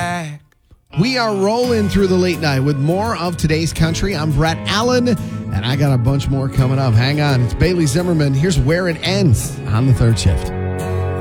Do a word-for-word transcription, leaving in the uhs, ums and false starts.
back. We are rolling through the late night with more of today's country. I'm Brett Allen, and I got a bunch more coming up. Hang on. It's Bailey Zimmerman. Here's where it ends on the third shift.